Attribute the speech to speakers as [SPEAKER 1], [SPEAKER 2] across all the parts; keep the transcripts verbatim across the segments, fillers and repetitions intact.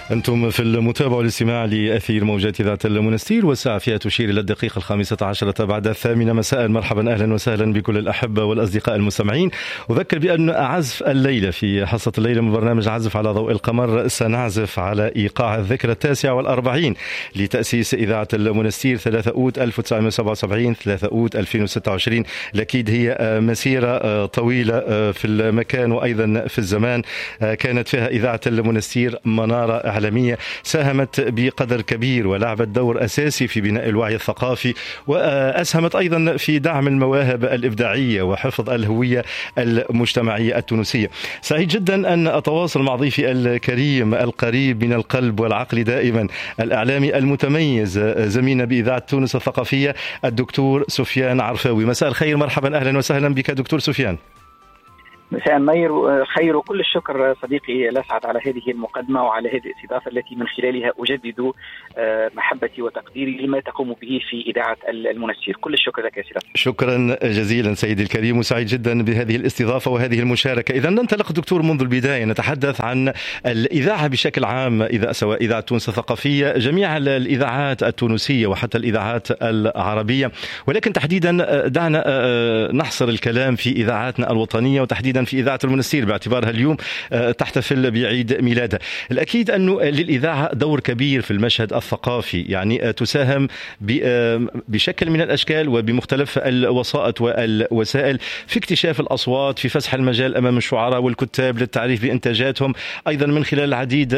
[SPEAKER 1] أنتم في المتابعة والاستماع لأثير موجات إذاعة المنستير، والساعة فيها تشير إلى الدقيقة الخامسة عشرة بعد الثامنة مساء. مرحبا أهلا وسهلا بكل الأحبة والأصدقاء المستمعين. أذكر بأن عزف الليلة في حصة الليلة من برنامج عزف على ضوء القمر سنعزف على إيقاع الذكرى التاسعة والأربعين لتأسيس إذاعة المنستير ثلاثة أوت ألف وتسعمائة وسبعة وسبعين ثلاثة أوت ألفين وستة وعشرين. أكيد هي مسيرة طويلة في المكان وأيضا في الزمان، كانت فيها إذاعة المنستير منارة إعلامية ساهمت بقدر كبير ولعبت دور أساسي في بناء الوعي الثقافي، وأسهمت أيضا في دعم المواهب الإبداعية وحفظ الهوية المجتمعية التونسية. سعيد جدا أن أتواصل مع ضيفي الكريم القريب من القلب والعقل دائما، الإعلامي المتميز زميلنا بإذاعة تونس الثقافية الدكتور سفيان عرفاوي. مساء الخير، مرحبا أهلا وسهلا بك دكتور سفيان.
[SPEAKER 2] مساء النير، خير وكل الشكر صديقي لسعد على هذه المقدمة وعلى هذه الاستضافة التي من خلالها أجدد محبتي وتقديري لما تقوم به في إذاعة المنستير. كل الشكر لك يا سيدي.
[SPEAKER 1] شكرا جزيلا سيدي الكريم، وسعيد جدا بهذه الاستضافة وهذه المشاركة. إذا ننطلق دكتور منذ البداية، نتحدث عن الإذاعة بشكل عام، إذا سواء إذاعة تونس الثقافية، جميع الإذاعات التونسية وحتى الإذاعات العربية، ولكن تحديدا دعنا نحصر الكلام في إذاعاتنا الوطنية وتحديدا في إذاعة المنستير باعتبارها اليوم تحتفل بعيد ميلادها. الأكيد أنه للإذاعة دور كبير في المشهد الثقافي، يعني تساهم بشكل من الأشكال وبمختلف الوسائط والوسائل في اكتشاف الأصوات، في فسح المجال أمام الشعراء والكتاب للتعريف بإنتاجاتهم، أيضا من خلال العديد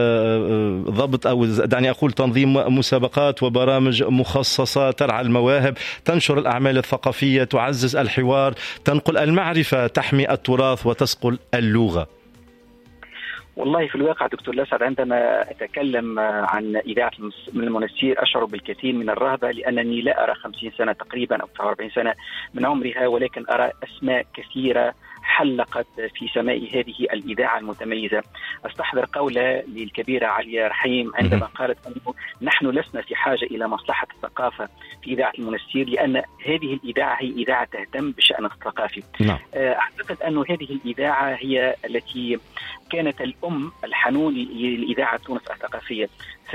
[SPEAKER 1] ضبط أو دعني أقول تنظيم مسابقات وبرامج مخصصة ترعى المواهب، تنشر الأعمال الثقافية، تعزز الحوار، تنقل المعرفة، تحمي التراث وتسقل اللغة.
[SPEAKER 2] والله في الواقع دكتور لسعد، عندما أتكلم عن إذاعة المنستير أشعر بالكثير من الرهبة، لأنني لا أرى خمسين سنة تقريبا أو تسعة وأربعين سنة من عمرها، ولكن أرى أسماء كثيرة حلقت في سماء هذه الإذاعة المتميزة. أستحضر قولة للكبيرة عليا رحيم عندما قالت أنه نحن لسنا في حاجة إلى مصلحة الثقافة في إذاعة المنستير، لأن هذه الإذاعة هي إذاعة تهتم بشأن الثقافي. أعتقد أن هذه الإذاعة هي التي كانت الأم الحنون للإذاعة تونس الثقافية.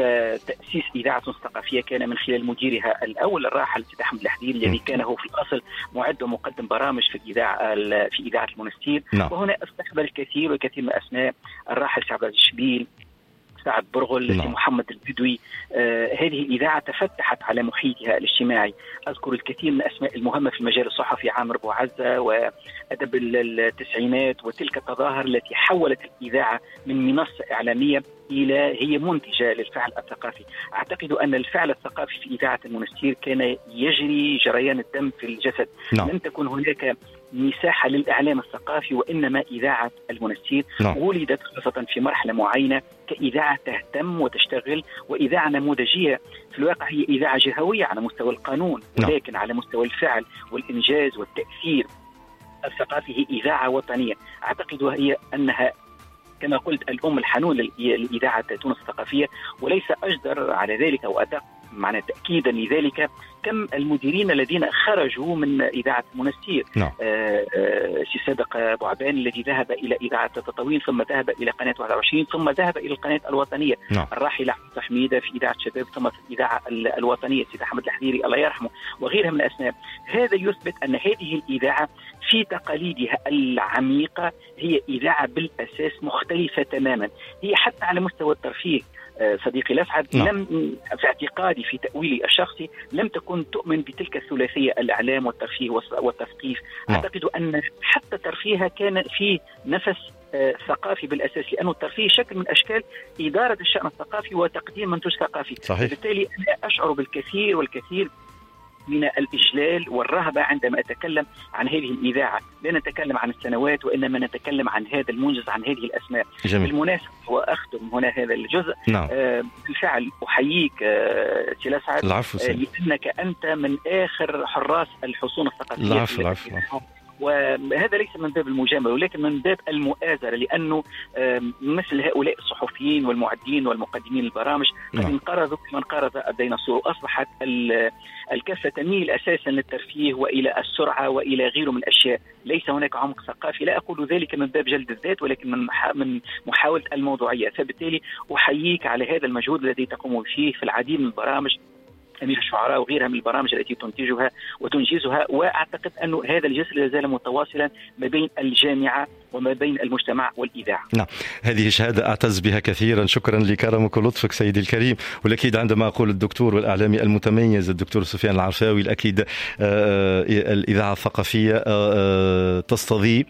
[SPEAKER 2] فتأسيس إذاعة تونس الثقافية كان من خلال مديرها الأول الراحل سيد أحمد الحديري، الذي كان هو في الأصل معد ومقدم برامج في الإذاعة في إذاعة المنستير. وهنا استقبل الكثير والكثير من أسماء الراحل سعد الشبيل، سعد برغل، نعم. محمد البدوي. آه هذه الإذاعة تفتحت على محيطها الاجتماعي. أذكر الكثير من الأسماء المهمة في المجال الصحفي، عامر بوعزة وأدب التسعينات، وتلك التظاهر التي حولت الإذاعة من منصة إعلامية إلى هي منتجة للفعل الثقافي. أعتقد أن الفعل الثقافي في إذاعة المنستير كان يجري جريان الدم في الجسد. نعم. لم تكن هناك مساحة للإعلام الثقافي، وإنما إذاعة المنستير نعم. ولدت خاصة في مرحلة معينة كإذاعة تهتم وتشتغل، وإذاعة نموذجية. في الواقع هي إذاعة جهوية على مستوى القانون، ولكن نعم. على مستوى الفعل والإنجاز والتأثير الثقافي هي إذاعة وطنية. أعتقد وهي أنها كما قلت الأم الحنون لإذاعة تونس الثقافية، وليس أجدر على ذلك أو أدق معنى تأكيدا لذلك كم المديرين الذين خرجوا من إذاعة المنستير. نعم. آه آه سي صادق بوعبان الذي ذهب إلى إذاعة تطاوين، ثم ذهب إلى قناة واحد وعشرين، ثم ذهب إلى القناة الوطنية. نعم. الراحل أحمد حميدة في إذاعة شباب، ثم في الإذاعة الوطنية سيد أحمد الحديري الله يرحمه، وغيرها من الأسماء. هذا يثبت أن هذه الإذاعة في تقاليدها العميقة هي إذاعة بالأساس مختلفة تماما. هي حتى على مستوى الترفيه صديقي لسعد، نعم. لم في اعتقادي في تأويلي الشخصي لم تكن تؤمن بتلك الثلاثية، الإعلام والترفيه والتثقيف. نعم. أعتقد أن حتى ترفيهها كان في نفس ثقافي بالأساس، لأنه الترفيه شكل من أشكال إدارة الشأن الثقافي وتقديم منتج ثقافي. صحيح. بالتالي أنا أشعر بالكثير والكثير من الإجلال والرهبة عندما أتكلم عن هذه الإذاعة. لا نتكلم عن السنوات، وإنما نتكلم عن هذا المنجز، عن هذه الأسماء. جميل. بالمناسبة وأختم هنا هذا الجزء. نعم. آه بالفعل أحييك آه سي لسعد، آه لأنك أنت من آخر حراس الحصون الثقافية.
[SPEAKER 1] العفو العفو
[SPEAKER 2] وهذا ليس من باب المجامله ولكن من باب المؤازره، لانه مثل هؤلاء الصحفيين والمعدين والمقدمين البرامج قد انقرضوا من انقرض الديناصور، واصبحت الكفه تميل اساسا للترفيه والى السرعه والى غيره من الاشياء. ليس هناك عمق ثقافي، لا اقول ذلك من باب جلد الذات ولكن من من محاوله الموضوعيه. فبالتالي احييك على هذا المجهود الذي تقوم فيه في العديد من البرامج، أمير الشعراء وغيرها من البرامج التي تنتجها وتنجزها. وأعتقد أن هذا الجسر لا زال متواصلا ما بين الجامعة وما بين المجتمع والإذاعة.
[SPEAKER 1] نعم، هذه شهادة أعتز بها كثيرا. شكرا لكرمك ولطفك سيدي الكريم. والأكيد عندما أقول الدكتور والإعلامي المتميز الدكتور سفيان العرفاوي، الأكيد الإذاعة الثقافية تستضيء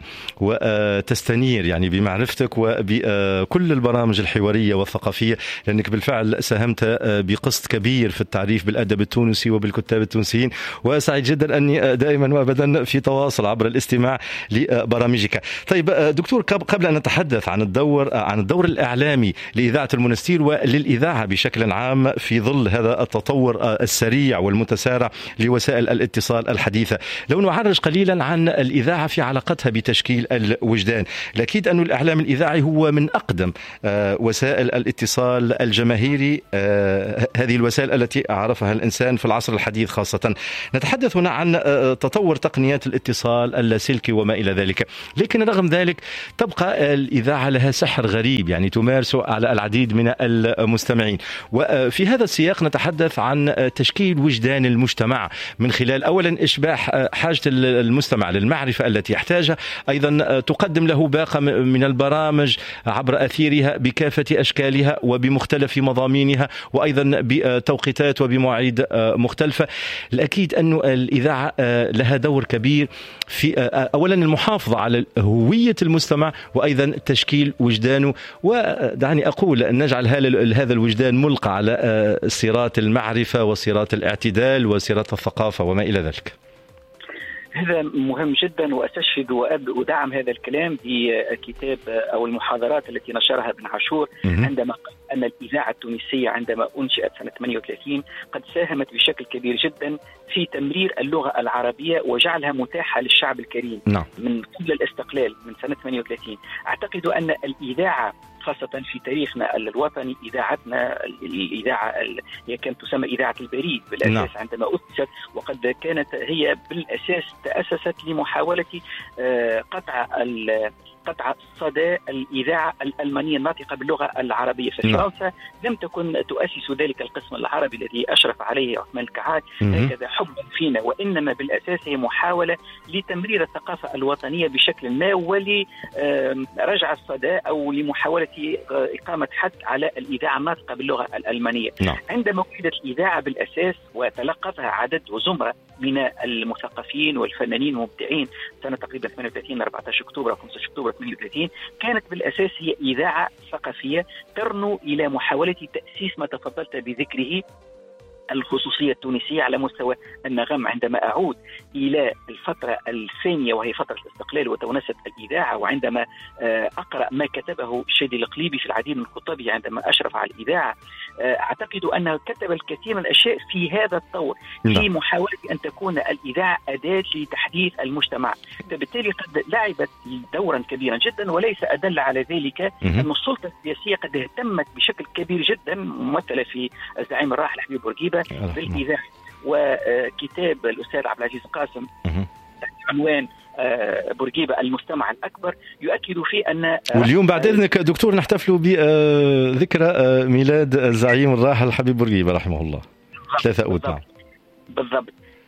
[SPEAKER 1] وتستنير يعني بمعرفتك وبكل البرامج الحوارية والثقافية، لأنك بالفعل ساهمت بقسط كبير في التعريف بالأدب التونسي وبالكتاب التونسيين، وسعيد جدا أني دائما وأبدا في تواصل عبر الاستماع لبرامجك. طيب دكتور، قبل أن نتحدث عن الدور عن الدور الإعلامي لإذاعة المنستير وللإذاعة بشكل عام في ظل هذا التطور السريع والمتسارع لوسائل الاتصال الحديثة، لو نعرج قليلا عن الإذاعة في علاقتها بتشكيل الوجدان. الأكيد أن الإعلام الإذاعي هو من أقدم وسائل الاتصال الجماهيري، هذه الوسائل التي عرفها الإنسان في العصر الحديث خاصة. نتحدث هنا عن تطور تقنيات الاتصال اللاسلكي وما إلى ذلك، لكن رغم ذلك تبقى الإذاعة لها سحر غريب يعني تمارس على العديد من المستمعين. وفي هذا السياق نتحدث عن تشكيل وجدان المجتمع من خلال أولا إشباع حاجة المستمع للمعرفة التي يحتاجها، أيضا تقدم له باقة من البرامج عبر أثيرها بكافة أشكالها وبمختلف مضامينها، وأيضا بتوقيتات وبمواعيد مختلفة. الأكيد أن الإذاعة لها دور كبير في أولا المحافظة على هوية المستمع وأيضا تشكيل وجدانه، ودعني أقول أن نجعل هذا الوجدان ملقى على صراط المعرفة وصراط الاعتدال وصراط الثقافة وما إلى ذلك.
[SPEAKER 2] هذا مهم جدا، وأستشهد وأدعم هذا الكلام بكتاب أو المحاضرات التي نشرها ابن عاشور عندما قال أن الإذاعة التونسية عندما أنشئت سنة ثمانية وثلاثين قد ساهمت بشكل كبير جدا في تمرير اللغة العربية وجعلها متاحة للشعب الكريم نعم. من قبل الاستقلال من سنة ثمانية وثلاثين. أعتقد أن الإذاعة خاصة في تاريخنا الوطني، إذاعتنا الإذاعة هي كانت تسمى إذاعة البريد بالأساس نعم. عندما أسست، وقد كانت هي بالأساس تأسست لمحاولة قطع قطع صدى الإذاعة الألمانية الناطقة باللغة العربية. في فرنسا لم تكن تؤسس ذلك القسم العربي الذي أشرف عليه عثمان الكعاد هكذا حبا فينا، وإنما بالأساس هي محاولة لتمرير الثقافة الوطنية بشكل ما ولرجع الصدى أو لمحاولة إقامة حد على الإذاعة الناطقة باللغة الألمانية. نعم. عندما وجدت الإذاعة بالأساس وتلقفها عدد وزمرة من المثقفين والفنانين والمبدعين سنة تقريبا ثمانية وثلاثين أربعة عشر أكتوبر أو خمسة عشر أكتوبر ثمانية وثلاثين، كانت بالأساس هي إذاعة ثقافية ترنو إلى محاولة تأسيس ما تفضلت بذكره الخصوصية التونسية على مستوى النغم. عندما أعود إلى الفترة الثانية وهي فترة الاستقلال وتونست الإذاعة، وعندما أقرأ ما كتبه الشادي القليبي في العديد من الخطاب عندما أشرف على الإذاعة، أعتقد أنه كتب الكثير من الأشياء في هذا الطور في محاولة أن تكون الإذاعة أداة لتحديث المجتمع. فبالتالي قد لعبت دورا كبيرا جدا، وليس أدل على ذلك أن السلطة السياسية قد اهتمت بشكل كبير جدا ممثلة في الزعيم الراحل حبيب بورقيبة بالإذاعة. وكتاب الأستاذ عبد العزيز قاسم عنوان بورقيبة المستمع الأكبر يؤكد فيه أن
[SPEAKER 1] واليوم بعد إذنك دكتور نحتفل بذكرى ميلاد الزعيم الراحل حبيب بورقيبة رحمه الله ثلاثة أود. نعم
[SPEAKER 2] بالضبط.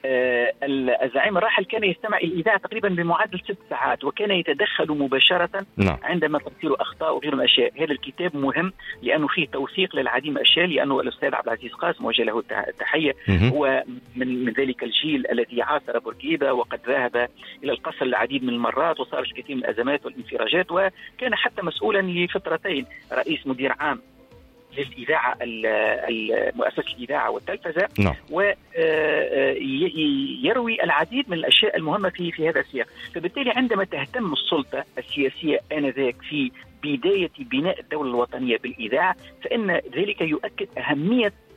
[SPEAKER 2] الزعيم الراحل كان يستمع الإذاعة تقريبا بمعدل ست ساعات، وكان يتدخل مباشرة نعم. عندما تصير أخطاء وغير من الأشياء. هذا الكتاب مهم لأنه فيه توثيق للعديد من الأشياء، لأنه الأستاذ عبد العزيز قاسم وجه له التحية هو من, من ذلك الجيل الذي عاصر بورقيبة، وقد ذهب إلى القصر العديد من المرات وصار الكثير من الأزمات والانفراجات، وكان حتى مسؤولا لفترتين رئيس مدير عام للإذاعة مؤسسة الإذاعة والتلفزة نعم. ويروي العديد من الأشياء المهمة في في هذا السياق. فبالتالي عندما تهتم السلطة السياسية آنذاك في بداية بناء الدولة الوطنية بالإذاعة، فإن ذلك يؤكد أهمية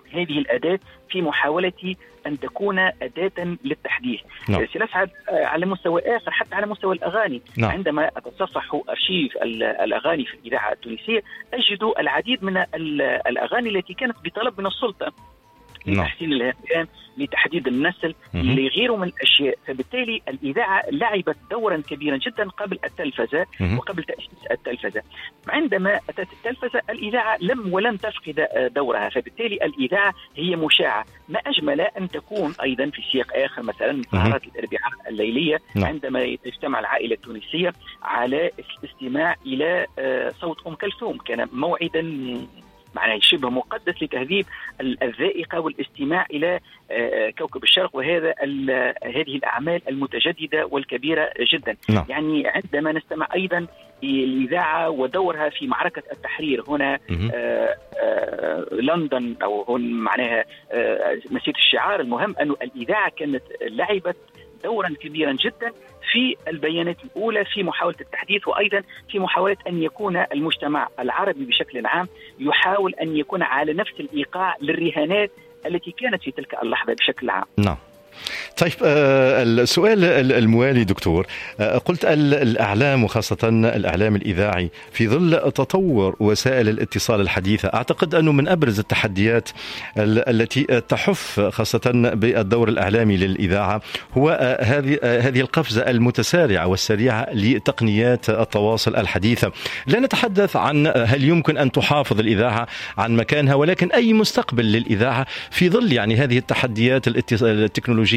[SPEAKER 2] هذه الأداة في محاولة أن تكون أداة للتحديث.
[SPEAKER 1] نعم.
[SPEAKER 2] سنسعد على مستوى آخر حتى على مستوى الأغاني.
[SPEAKER 1] نعم.
[SPEAKER 2] عندما أتصفح أرشيف الأغاني في الإذاعة التونسية أجد العديد من الأغاني التي كانت بطلب من السلطة لتحسين الهندام، لتحديد النسل، لغيره من الأشياء. فبالتالي الإذاعة لعبت دورا كبيرا جدا قبل التلفزة وقبل تأسيس التلفزة. عندما أتت التلفزة الإذاعة لم ولن تفقد دورها، فبالتالي الإذاعة هي مشاعة. ما أجمل أن تكون أيضا في سياق آخر مثلا سهرات الأربعاء الليلية عندما تجتمع العائلة التونسية على الاستماع إلى صوت أم كلثوم، كان موعدا معناه شبه مقدس لتهذيب الذائقة والاستماع إلى كوكب الشرق، وهذا هذه الأعمال المتجددة والكبيرة جدا.
[SPEAKER 1] نعم.
[SPEAKER 2] يعني عندما نستمع أيضا الإذاعة ودورها في معركة التحرير هنا آآ آآ لندن أو هون معناها مسيرة الشعار، المهم أن الإذاعة كانت لعبت دورا كبيرا جدا في البيانات الأولى في محاولة التحديث، وأيضا في محاولة أن يكون المجتمع العربي بشكل عام يحاول أن يكون على نفس الإيقاع للرهانات التي كانت في تلك اللحظة بشكل عام.
[SPEAKER 1] نعم. طيب السؤال الموالي دكتور، قلت الإعلام وخاصة الإعلام الإذاعي في ظل تطور وسائل الاتصال الحديثة، أعتقد أنه من أبرز التحديات التي تحف خاصة بالدور الإعلامي للإذاعة هو هذه هذه القفزة المتسارعة والسريعة لتقنيات التواصل الحديثة. لا نتحدث عن هل يمكن أن تحافظ الإذاعة عن مكانها، ولكن أي مستقبل للإذاعة في ظل يعني هذه التحديات التكنولوجية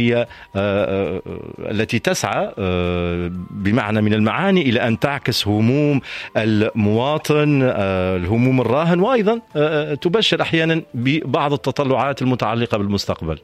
[SPEAKER 1] التي تسعى بمعنى من المعاني إلى أن تعكس هموم المواطن، الهموم الراهن، وأيضا تبشر أحيانا ببعض التطلعات المتعلقة بالمستقبل.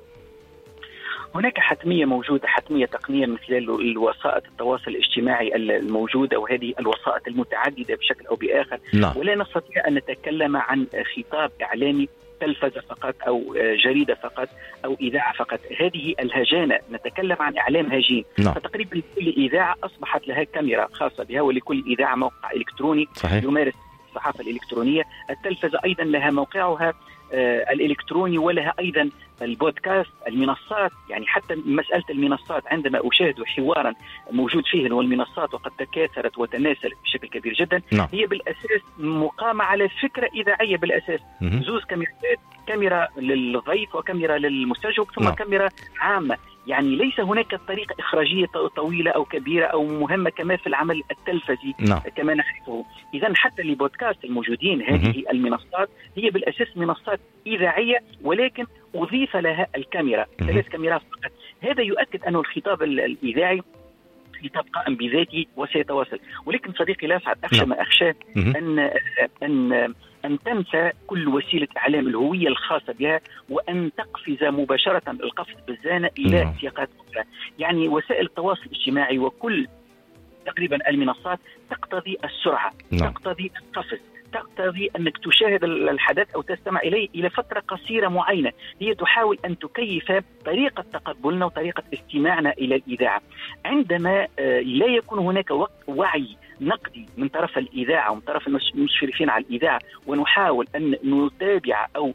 [SPEAKER 2] هناك حتمية موجودة، حتمية تقنية من خلال الوسائط التواصل الاجتماعي الموجودة، وهذه الوسائط المتعددة بشكل أو بآخر.
[SPEAKER 1] لا.
[SPEAKER 2] ولا نستطيع أن نتكلم عن خطاب إعلامي تلفزة فقط أو جريدة فقط أو إذاعة فقط. هذه الهجانة نتكلم عن إعلام هجين.
[SPEAKER 1] نعم.
[SPEAKER 2] فتقريبا كل إذاعة أصبحت لها كاميرا خاصة بها، ولكل إذاعة موقع إلكتروني
[SPEAKER 1] صحيح.
[SPEAKER 2] يمارس الصحافة الإلكترونية. التلفزة أيضا لها موقعها آه الإلكتروني، ولها أيضا البودكاست، المنصات. يعني حتى مسألة المنصات عندما أشاهد حوارا موجود فيه والمنصات وقد تكاثرت وتناسلت بشكل كبير جدا.
[SPEAKER 1] نعم.
[SPEAKER 2] هي بالأساس مقامة على فكرة إذاعية بالأساس.
[SPEAKER 1] مه.
[SPEAKER 2] زوز كاميرات، كاميرا للضيف وكاميرا للمستجوب ثم
[SPEAKER 1] نعم.
[SPEAKER 2] كاميرا عامة. يعني ليس هناك طريقة إخراجية طويلة أو كبيرة أو مهمة كما في العمل التلفزي.
[SPEAKER 1] نعم.
[SPEAKER 2] كما نحسه. إذن حتى البودكاست الموجودين هذه مه. المنصات هي بالأساس منصات إذاعية، ولكن أضيف لها الكاميرا، ثلاث كاميرات فقط. هذا يؤكد أن الخطاب الإذاعي خطاب قائم بذاته وسيتواصل. ولكن صديقي لا سعد، أخشى ما أخشى أن أن أن تنسى كل وسيلة إعلام الهوية الخاصة بها، وأن تقفز مباشرة القفز بالزانة إلى
[SPEAKER 1] نعم.
[SPEAKER 2] سياقات أخرى. يعني وسائل التواصل الاجتماعي وكل تقريبا المنصات تقتضي السرعة. نعم. تقتضي القفز، تقتضي أنك تشاهد الحدث أو تستمع إليه إلى فترة قصيرة معينة. هي تحاول أن تكيف طريقة تقبلنا وطريقة استماعنا إلى الإذاعة. عندما لا يكون هناك وعي نقدي من طرف الإذاعة ومن طرف المشرفين على الإذاعة، ونحاول أن نتابع أو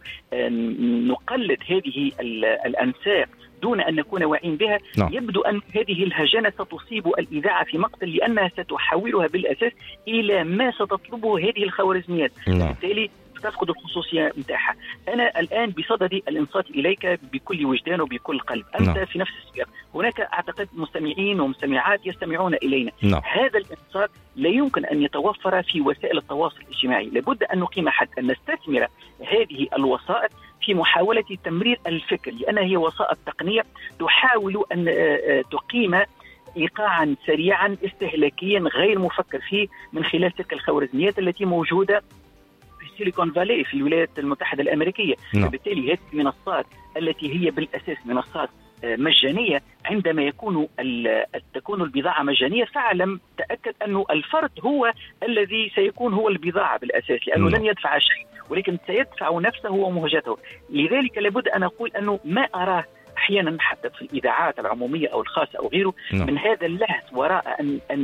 [SPEAKER 2] نقلد هذه الأنساق دون أن نكون واعين بها،
[SPEAKER 1] نعم.
[SPEAKER 2] يبدو أن هذه الهجنة ستصيب الإذاعة في مقتل، لأنها ستحولها بالأساس إلى ما ستطلبه هذه الخوارزميات.
[SPEAKER 1] نعم.
[SPEAKER 2] بالتالي تفقد الخصوصية متاحة. أنا الآن بصدد الإنصات إليك بكل وجدان وبكل قلب. أنت
[SPEAKER 1] نعم.
[SPEAKER 2] في نفس السياق. هناك أعتقد مستمعين ومستمعات يستمعون إلينا.
[SPEAKER 1] نعم.
[SPEAKER 2] هذا الإنصات لا يمكن أن يتوفر في وسائل التواصل الاجتماعي. لابد أن نقيم حد، أن نستثمر هذه الوسائط في محاولة تمرير الفكر، لأنها هي وسائط تقنية تحاول أن تقيم إيقاعا سريعا استهلاكيا غير مفكر فيه من خلال تلك الخوارزميات التي موجودة في سيليكون فالي في الولايات المتحدة الأمريكية.
[SPEAKER 1] نعم.
[SPEAKER 2] فبالتالي هذه المنصات التي هي بالأساس منصات مجانية، عندما يكون تكون البضاعة مجانية فاعلم تأكد أنه الفرد هو الذي سيكون هو البضاعة بالأساس، لأنه
[SPEAKER 1] نعم.
[SPEAKER 2] لن يدفع شيء ولكن سيدفع نفسه ومهجته. لذلك لابد أن أقول أنه ما أراه أحيانا حتى في الإذاعات العمومية أو الخاصة أو غيره،
[SPEAKER 1] نعم.
[SPEAKER 2] من هذا اللهث وراء أن, أن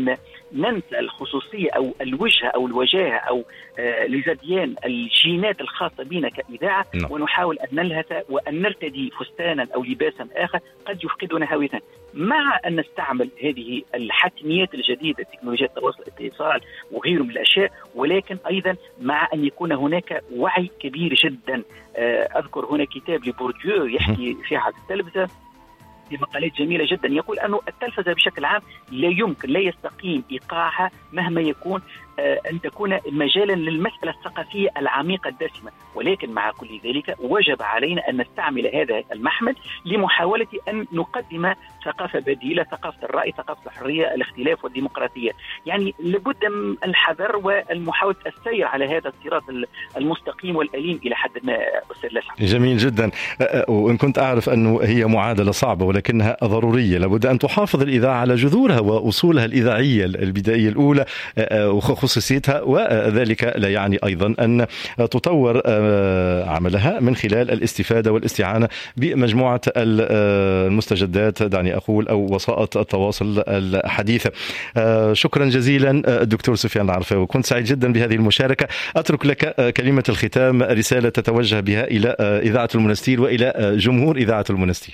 [SPEAKER 2] ننسى الخصوصية أو الوجهة أو الوجاهة أو آه لزديان الجينات الخاصة بنا كإذاعة no. ونحاول أن نلهث وأن نرتدي فستانا أو لباسا آخر قد يفقدنا هويتنا، مع أن نستعمل هذه الحتميات الجديدة تكنولوجيات التواصل الاتصال وغيره من الأشياء، ولكن أيضا مع أن يكون هناك وعي كبير جدا. أذكر هنا كتاب لبورديو يحكي فيه على التلفزة بمقالات جميلة جدا، يقول أنه التلفزة بشكل عام لا يمكن لا يستقيم إيقاعها مهما يكون أن تكون مجالا للمسألة الثقافية العميقة الدسمة، ولكن مع كل ذلك وجب علينا أن نستعمل هذا المحمل لمحاولة أن نقدم ثقافة بديلة، ثقافة الرأي، ثقافة الحرية، الاختلاف والديمقراطية. يعني لابد من الحذر والمحاولة السير على هذا الصراط المستقيم والأليم إلى حد ما. أستاذ لسعد،
[SPEAKER 1] جميل جدا. وإن كنت أعرف أنه هي معادلة صعبة ولكنها ضرورية، لابد أن تحافظ الإذاعة على جذورها وأصولها الإذاعية البدائية الأولى وخصوصيتها، وذلك لا يعني أيضا أن تطور عملها من خلال الاستفادة والاستعانة بمجموعة المستجدات، دعني أقول، أو وسائط التواصل الحديثة. شكرا جزيلا دكتور سفيان العرفاوي، كنت سعيد جدا بهذه المشاركة. أترك لك كلمة الختام، رسالة تتوجه بها إلى إذاعة المنستير وإلى جمهور إذاعة المنستير.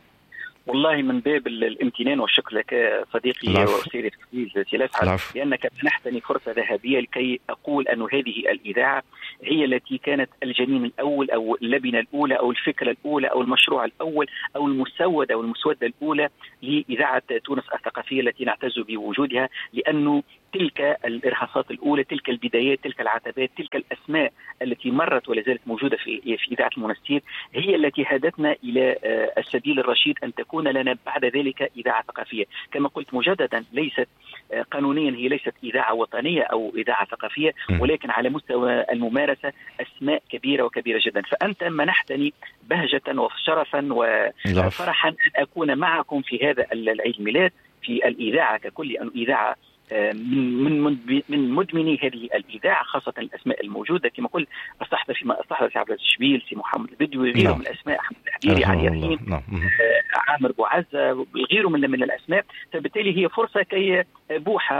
[SPEAKER 2] والله من باب الامتنان والشكر لك صديقي وأستاذي الفضيل، لأنك منحتني فرصة ذهبية لكي أقول أن هذه الإذاعة هي التي كانت الجنين الأول أو اللبنة الأولى أو الفكرة الأولى أو المشروع الأول أو المسودة أو المسودة الأولى لإذاعة تونس الثقافية التي نعتز بوجودها، لأنه تلك الإرهاصات الأولى، تلك البدايات، تلك العتبات، تلك الأسماء التي مرت ولا زالت موجودة في في إذاعة المنستير هي التي هدتنا إلى السبيل الرشيد أن تكون لنا بعد ذلك إذاعة ثقافية. كما قلت مجددا، ليست قانونيا هي ليست إذاعة وطنية أو إذاعة ثقافية، ولكن على مستوى الممارسة أسماء كبيرة وكبيرة جدا. فأنت منحتني بهجة وشرفا وفرحا أن أكون معكم في هذا العيد الميلاد في الإذاعة ككل، أن إذاعة من من من مدمني هذه الإذاعة، خاصة الأسماء الموجودة كما قلت الصحفي فيما الصحفي سي عبد الشبيل، سي محمد البدوي، غيره من الأسماء، أحمد الحديري، علي رحيم، عامر بوعزة، غيره من من الأسماء. فبالتالي هي فرصة كي بوحة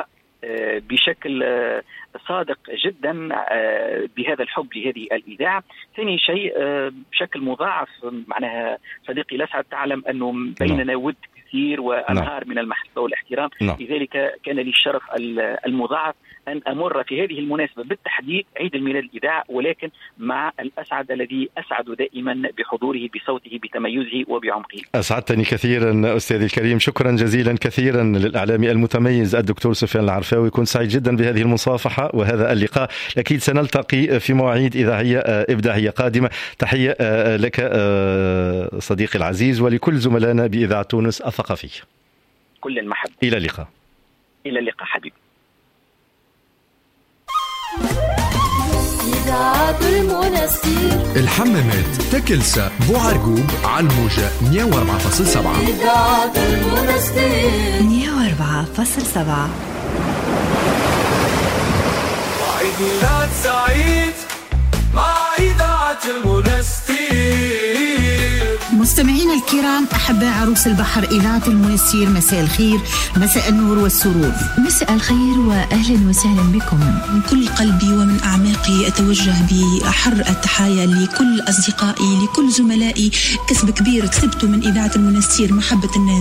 [SPEAKER 2] بشكل صادق جدا بهذا الحب لهذه الإذاعة. ثاني شيء بشكل مضاعف، معناها صديقي لسعد تعلم أنه بيننا ود كثير وأنهار من المحبة والاحترام، لذلك كان لي الشرف المضاعف أن أمر في هذه المناسبة بالتحديد عيد الميلاد الإذاعة، ولكن مع الأسعد الذي أسعد دائما بحضوره، بصوته، بتميزه وبعمقه.
[SPEAKER 1] أسعدتني كثيرا أستاذي الكريم، شكرا جزيلا كثيرا للإعلامي المتميز الدكتور سفيان العرفاوي، كنت سعيد جدا بهذه المصافحة وهذا اللقاء. أكيد سنلتقي في مواعيد إذاعية إبداعية قادمة. تحية لك صديقي العزيز ولكل زملائنا بإذاعة تونس الثقافية.
[SPEAKER 2] كل المحبة.
[SPEAKER 1] إلى اللقاء.
[SPEAKER 2] إلى اللقاء حبيبي.
[SPEAKER 3] إذاعة المنستير،
[SPEAKER 4] الحمامات، تكلسة، بوعرقوب، على الموجة مية وأربعة فاصلة سبعة.
[SPEAKER 3] إذاعة المنستير
[SPEAKER 5] مية وأربعة فاصلة سبعة.
[SPEAKER 6] عيد ميلاد سعيد مع إذاعة المنستير.
[SPEAKER 7] مستمعينا الكرام، أحباء عروس البحر، إذاعة المنستير، مساء الخير، مساء النور والسرور.
[SPEAKER 5] مساء الخير وأهلا وسهلا بكم.
[SPEAKER 8] من كل قلبي ومن أعماقي أتوجه بأحر التحايا لكل أصدقائي، لكل زملائي. كسب كبير كسبته من إذاعة المنستير، محبة الناس.